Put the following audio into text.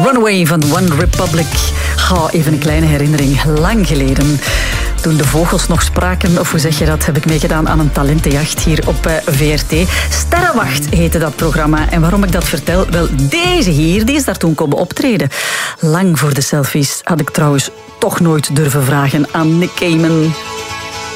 Runaway van One Republic. Even een kleine herinnering. Lang geleden. Toen de vogels nog spraken, of hoe zeg je dat, heb ik meegedaan aan een talentenjacht hier op VRT. Sterrenwacht heette dat programma. En waarom ik dat vertel? Wel, deze hier, die is daar toen komen optreden. Lang voor de selfies had ik trouwens toch nooit durven vragen aan Nick Cayman.